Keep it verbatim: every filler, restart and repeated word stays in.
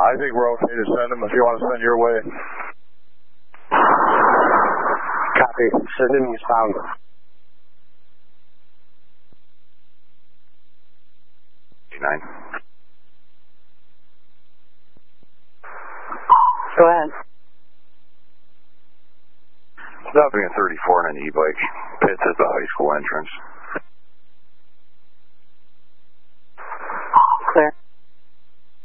I think we're okay to send him if you want to send your way. Copy. Send him eastbound. nine. Go ahead. Stopping at thirty-four on an e-bike. Pits at the high school entrance. Clear.